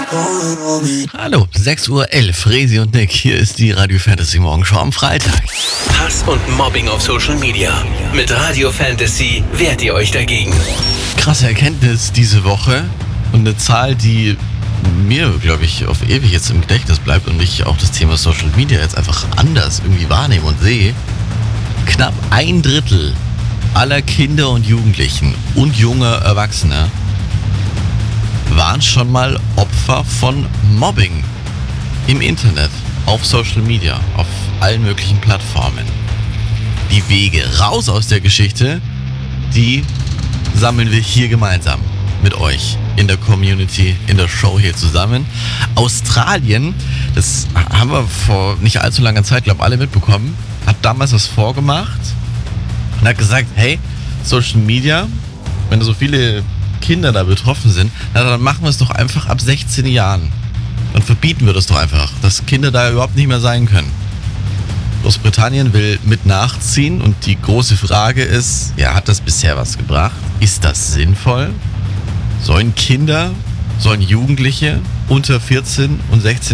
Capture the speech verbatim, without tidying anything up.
Hallo, sechs Uhr elf, Resi und Nick, hier ist die Radio Fantasy Morgenshow am Freitag. Hass und Mobbing auf Social Media. Mit Radio Fantasy wehrt ihr euch dagegen. Krasse Erkenntnis diese Woche und eine Zahl, die mir, glaube ich, auf ewig jetzt im Gedächtnis bleibt und ich auch das Thema Social Media jetzt einfach anders irgendwie wahrnehme und sehe. Knapp ein Drittel aller Kinder und Jugendlichen und junger Erwachsener waren schon mal Opfer von Mobbing im Internet, auf Social Media, auf allen möglichen Plattformen. Die Wege raus aus der Geschichte, die sammeln wir hier gemeinsam mit euch in der Community, in der Show hier zusammen. Australien, das haben wir vor nicht allzu langer Zeit, glaube ich, alle mitbekommen, hat damals was vorgemacht und hat gesagt, hey, Social Media, wenn da so viele Kinder da betroffen sind, na, dann machen wir es doch einfach ab sechzehn Jahren. Dann verbieten wir das doch einfach, dass Kinder da überhaupt nicht mehr sein können. Großbritannien will mit nachziehen und die große Frage ist, ja, hat das bisher was gebracht? Ist das sinnvoll? Sollen Kinder, sollen Jugendliche unter vierzehn und sechzehn